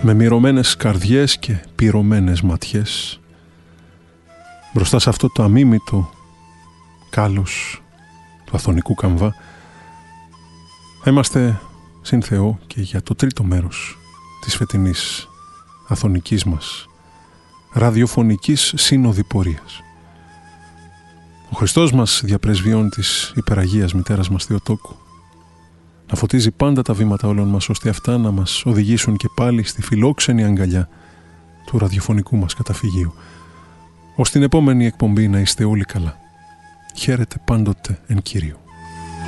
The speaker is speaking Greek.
με μυρωμένες καρδιές και πυρωμένες ματιές, μπροστά σε αυτό το αμίμητο κάλος του αθωνικού καμβά, είμαστε συν Θεό και για το τρίτο μέρος της φετινής αθωνικής μας ραδιοφωνικής συνοδοιπορίας. Ο Χριστός μας, διαπρεσβειών της υπεραγίας μητέρας μας Θεοτόκου, να φωτίζει πάντα τα βήματα όλων μας, ώστε αυτά να μας οδηγήσουν και πάλι στη φιλόξενη αγκαλιά του ραδιοφωνικού μας καταφυγίου. Ως την επόμενη εκπομπή να είστε όλοι καλά. Χαίρετε πάντοτε εν Κυρίω.